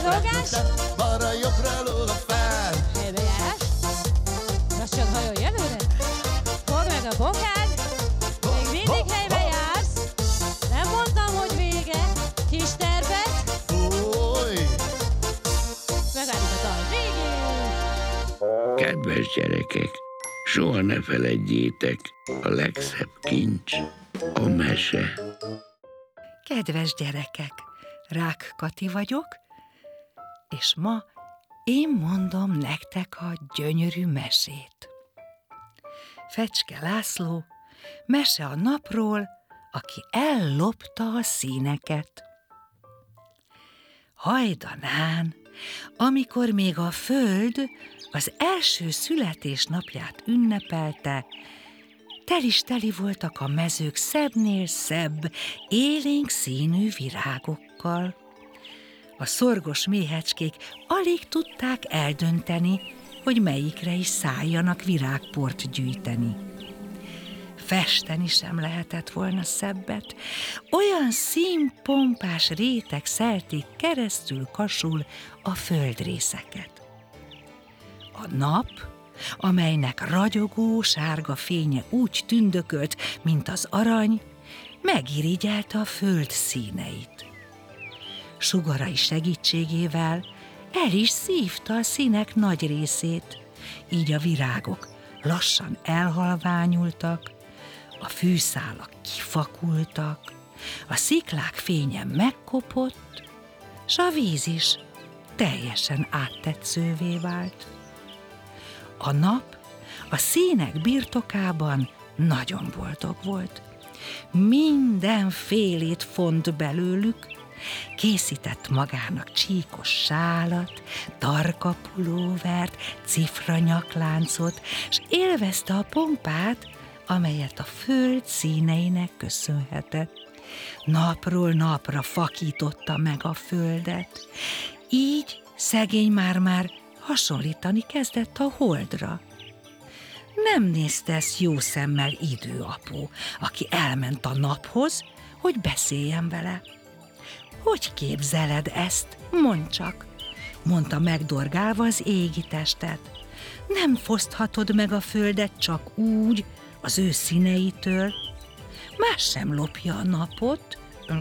Lógás. Balra-jobbra lóg a fán. Félbejárás. Lassan hajolj előre. Fogd meg a bokád. Még mindig helybe jársz. Nem mondtam, hogy vége. Kis tervet. Fúj! Megálljuk a dal végén. Kedves gyerekek, soha ne feledjétek, a legszebb kincs a mese. Kedves gyerekek, Rák Kati vagyok, és ma én mondom nektek a gyönyörű mesét. Fecske László, mese a napról, aki ellopta a színeket. Hajdanán, amikor még a föld az első születésnapját ünnepelte, teli voltak a mezők szebbnél szebb, élénk színű virágokkal. A szorgos méhecskék alig tudták eldönteni, hogy melyikre is szálljanak virágport gyűjteni. Festeni sem lehetett volna szebbet, olyan színpompás réteg szelték keresztül kasul a földrészeket. A nap, amelynek ragyogó sárga fénye úgy tündökölt, mint az arany, megirigyelte a föld színeit. Sugarai segítségével el is szívta a színek nagy részét, így a virágok lassan elhalványultak, a fűszálak kifakultak, a sziklák fénye megkopott, s a víz is teljesen áttetszővé vált. A nap a színek birtokában nagyon boldog volt. Mindenfélét font belőlük, készített magának csíkos sálat, tarka pulóvert, cifra nyakláncot, s élvezte a pompát, amelyet a föld színeinek köszönhetett. Napról napra fakította meg a földet, így szegény már hasonlítani kezdett a holdra. Nem nézte ezt jó szemmel időapó, aki elment a naphoz, hogy beszéljen vele. Hogy képzeled ezt? Mondd csak, mondta megdorgálva az égi testet. Nem foszthatod meg a földet csak úgy, az ő színeitől. Más sem lopja a napot,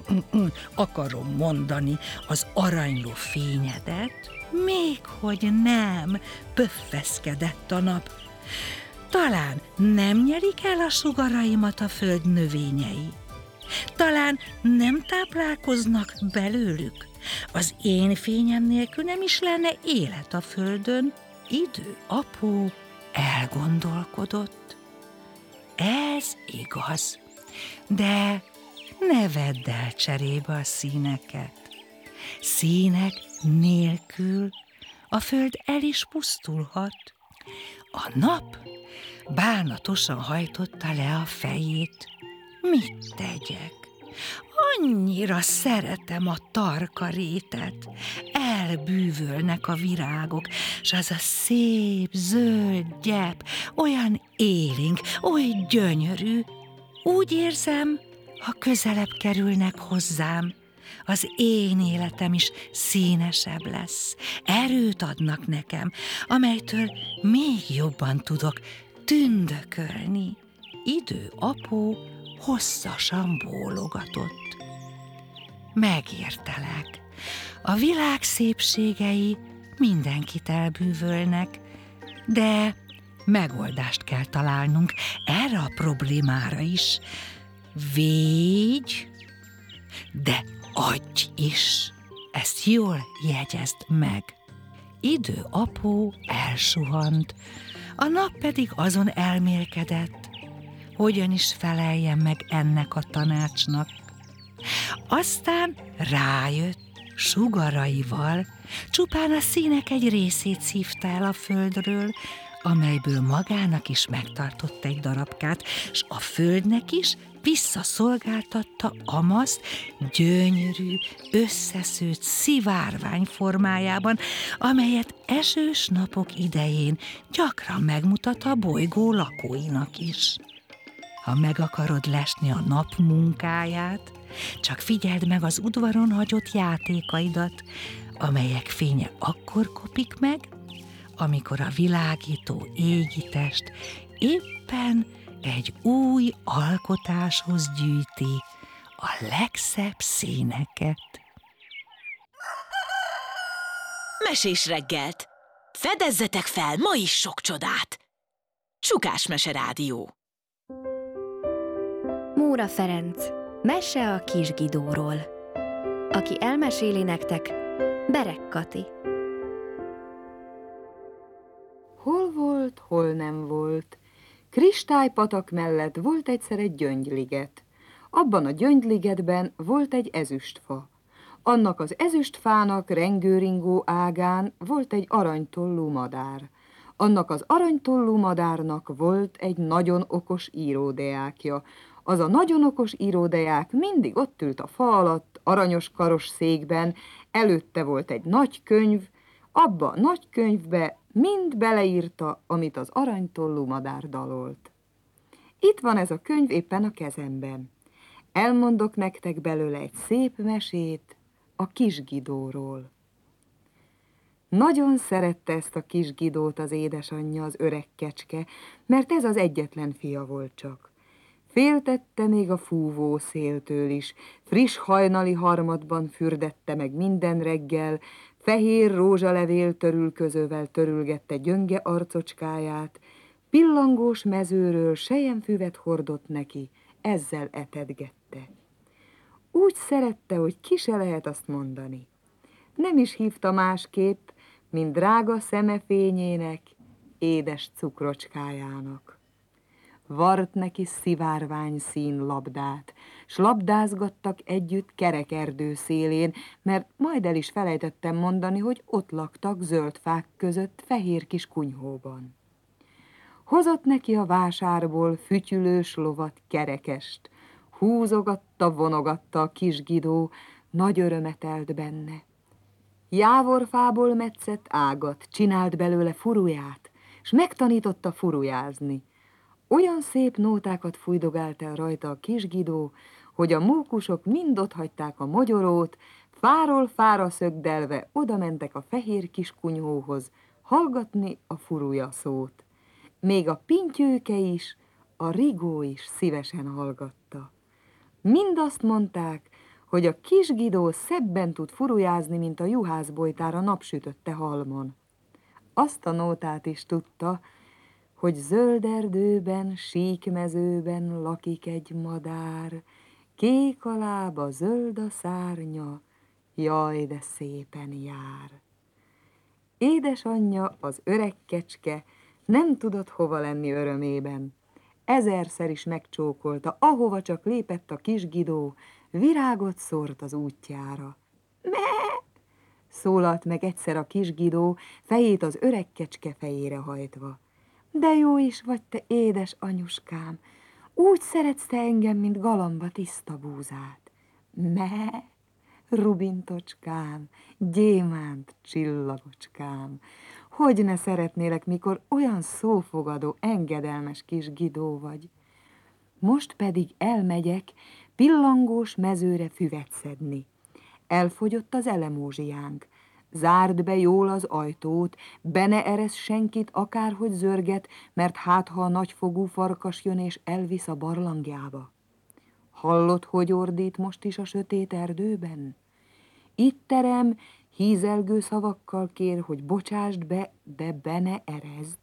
akarom mondani, az aranyló fényedet. Még hogy nem, pöffeszkedett a nap. Talán nem nyerik el a sugaraimat a föld növényei. Talán nem táplálkoznak belőlük. Az én fényem nélkül nem is lenne élet a földön. Idő apó elgondolkodott. Ez igaz, de ne vedd el cserébe a színeket. Színek nélkül a föld el is pusztulhat. A nap bánatosan hajtotta le a fejét. Mit tegyek? Annyira szeretem a tarka rétet. Elbűvölnek a virágok, s az a szép, zöld gyep olyan élénk, oly gyönyörű. Úgy érzem, ha közelebb kerülnek hozzám, az én életem is színesebb lesz. Erőt adnak nekem, amelytől még jobban tudok tündökölni. Idő apó hosszasan bólogatott. Megértelek. A világ szépségei mindenkit elbűvölnek, de megoldást kell találnunk erre a problémára is. Védj, de adj is. Ezt jól jegyezd meg. Idő apó elsuhant, a nap pedig azon elmélkedett, hogyan is feleljen meg ennek a tanácsnak. Aztán rájött, sugaraival csupán a színek egy részét szívta el a földről, amelyből magának is megtartott egy darabkát, s a földnek is visszaszolgáltatta amazt gyönyörű, összeszőtt szivárvány formájában, amelyet esős napok idején gyakran megmutat a bolygó lakóinak is. Ha meg akarod lesni a nap munkáját, csak figyeld meg az udvaron hagyott játékaidat, amelyek fénye akkor kopik meg, amikor a világító égitest éppen egy új alkotáshoz gyűjti a legszebb színeket. Mesés reggelt! Fedezzetek fel ma is sok csodát! Csukás Mese Rádió. Móra Ferenc, mese a Kis Gidóról. Aki elmeséli nektek, Berek Kati. Hol volt, hol nem volt. Kristálypatak mellett volt egyszer egy gyöngyliget. Abban a gyöngyligetben volt egy ezüstfa. Annak az ezüstfának rengőringó ágán volt egy aranytollú madár. Annak az aranytollú madárnak volt egy nagyon okos íródeákja. Az a nagyon okos íródeák mindig ott ült a fa alatt, aranyos karos székben, előtte volt egy nagy könyv, abba a nagy könyvbe mind beleírta, amit az aranytollú madár dalolt. Itt van ez a könyv éppen a kezemben. Elmondok nektek belőle egy szép mesét a Kis Gidóról. Nagyon szerette ezt a Kis Gidót az édesanyja, az öreg kecske, mert ez az egyetlen fia volt csak. Féltette még a fúvó széltől is, friss hajnali harmatban fürdette meg minden reggel, fehér rózsalevél törülközővel törülgette gyönge arcocskáját, pillangós mezőről selyemfüvet hordott neki, ezzel etedgette. Úgy szerette, hogy ki se lehet azt mondani. Nem is hívta másképp, mint drága szemefényének, édes cukrocskájának. Vart neki szivárvány szín labdát, s labdázgattak együtt kerekerdő szélén, mert majd el is felejtettem mondani, hogy ott laktak zöld fák között fehér kis kunyhóban. Hozott neki a vásárból fütyülős lovat Kerekest, húzogatta, vonogatta a Kis Gidó, nagy örömet elt benne. Jávorfából metszett ágat, csinált belőle furuját, s megtanította furujázni. Olyan szép nótákat fújdogált el rajta a Kis Gidó, hogy a mókusok mind otthagyták a mogyorót, fáról fára szögdelve oda mentek a fehér kis kunyhóhoz, hallgatni a furuja szót. Még a pintyőke is, a rigó is szívesen hallgatta. Mind azt mondták, hogy a Kis Gidó szebben tud furujázni, mint a juhászbojtár a napsütötte halmon. Azt a nótát is tudta, hogy zöld erdőben, sík mezőben lakik egy madár, kék a lába, zöld a szárnya, jaj, de szépen jár. Édesanyja, az öreg kecske nem tudott hova lenni örömében. Ezerszer is megcsókolta, ahova csak lépett a Kis Gidó, virágot szórt az útjára. Me! Szólalt meg egyszer a Kis Gidó, fejét az öreg kecske fejére hajtva. De jó is vagy te, édes anyuskám, úgy szeretsz te engem, mint galamba tiszta búzát. Me! Rubintocskám, gyémánt csillagocskám, hogy ne szeretnélek, mikor olyan szófogadó, engedelmes Kis Gidó vagy. Most pedig elmegyek pillangós mezőre füvet szedni. Elfogyott az elemózsiánk. Zárd be jól az ajtót, be ne eresz senkit, akárhogy zörget, mert hát, ha a nagyfogú farkas jön és elvisz a barlangjába. Hallod, hogy ordít most is a sötét erdőben? Itt terem, hízelgő szavakkal kér, hogy bocsásd be, de be ne erezd.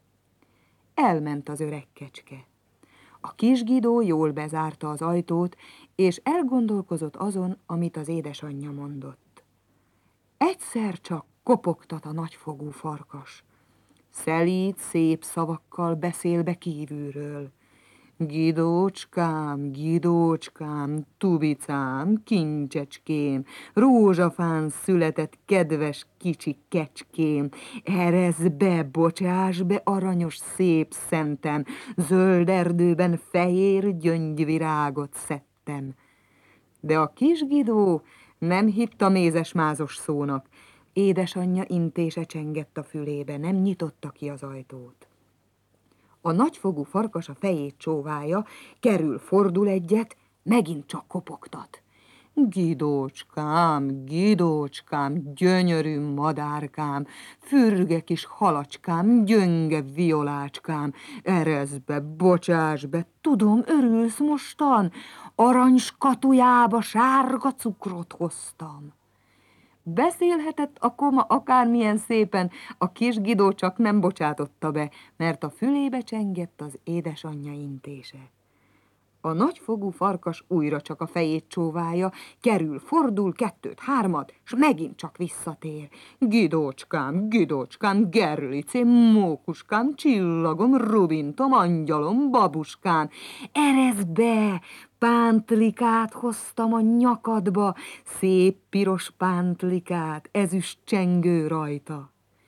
Elment az öreg kecske. A Kis Gidó jól bezárta az ajtót, és elgondolkozott azon, amit az édesanyja mondott. Egyszer csak kopogtat a nagyfogú farkas. Szelíd, szép szavakkal beszél be kívülről. Gidócskám, Gidócskám, Tubicám, kincsecském, rózsafán született kedves kicsi kecském, erezd be, bocsáss be, aranyos szép szentem, zöld erdőben fehér gyöngyvirágot szedtem. De a Kis Gidó nem hitt a mézes-mázos szónak. Édesanyja intése csengett a fülébe, nem nyitotta ki az ajtót. A nagyfogú farkas a fejét csóválja, kerül, fordul egyet, megint csak kopogtat. Gidócskám, gyönyörű madárkám, fürge kis halacskám, gyönge violácskám, erezd be, bocsáss be, tudom, örülsz mostan, arany skatujába sárga cukrot hoztam. Beszélhetett a koma akármilyen szépen, a kis Gidó csak nem bocsátotta be, mert a fülébe csengett az édesanyja intése. A nagyfogú farkas újra csak a fejét csóválja, kerül, fordul, kettőt, hármat, s megint csak visszatér. Gidócskám, gerlicém, mókuskám, csillagom, rubintom, angyalom, babuskám, erezd be, pántlikát hoztam a nyakadba, szép piros pántlikát, ezüst csengő rajta.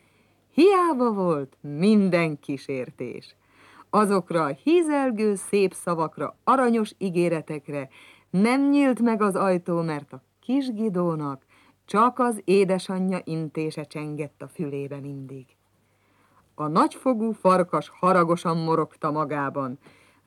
Hiába volt minden kísértés. Azokra a hízelgő szép szavakra, aranyos ígéretekre nem nyílt meg az ajtó, mert a kis Gidónak csak az édesanyja intése csengett a fülébe mindig. A nagyfogú farkas haragosan morogta magában.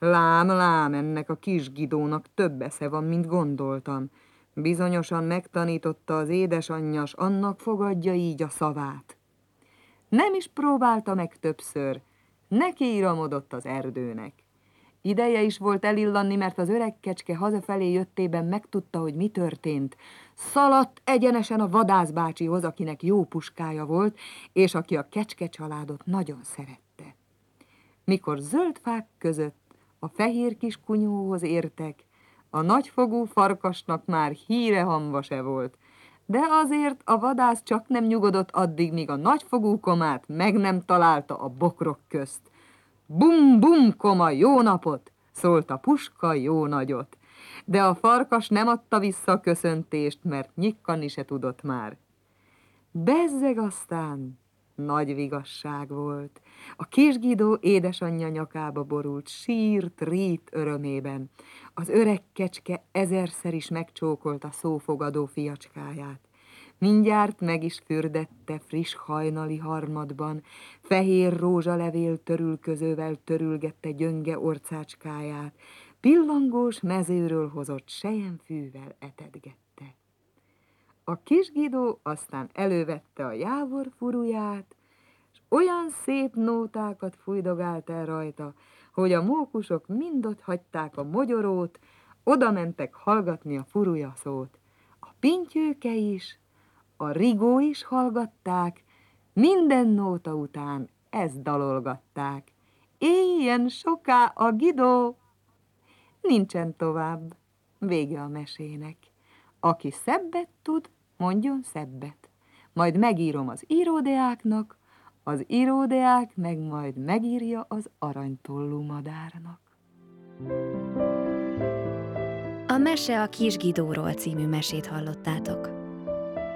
Lám, ennek a kis Gidónak több esze van, mint gondoltam. Bizonyosan megtanította az édesanyja, s annak fogadja így a szavát. Nem is próbálta meg többször, nekiiramodott az erdőnek. Ideje is volt elillanni, mert az öreg kecske hazafelé jöttében megtudta, hogy mi történt. Szaladt egyenesen a vadászbácsihoz, akinek jó puskája volt, és aki a kecske családot nagyon szerette. Mikor zöld fák között a fehér kis kunyhóhoz értek, a nagyfogú farkasnak már híre hamva se volt, de azért a vadász csak nem nyugodott addig, míg a nagyfogú komát meg nem találta a bokrok közt. Bum, koma, jó napot! Szólt a puska jó nagyot. De a farkas nem adta vissza a köszöntést, mert nyikkani se tudott már. Bezzeg aztán nagy vigasság volt. A kis Gidó édesanyja nyakába borult, sírt, rít örömében. Az öreg kecske ezerszer is megcsókolta szófogadó fiacskáját. Mindjárt meg is fürdette friss hajnali harmadban, fehér rózsalevél törülközővel törülgette gyönge orcácskáját, pillangós mezőről hozott selyemfűvel etedgette. A kis Gidó aztán elővette a jávor furuját, s olyan szép nótákat fújdogált el rajta, hogy a mókusok mind ott hagyták a mogyorót, oda mentek hallgatni a furuja szót. A pintyőke is, a rigó is hallgatták, minden nóta után ezt dalolgatták. Éljen soká a Gidó! Nincsen tovább, vége a mesének. Aki szebbet tud, mondjon szebbet. Majd megírom az íródeáknak, az íródeák meg majd megírja az aranytollú madárnak. A Mese a Kis Gidóról című mesét hallottátok.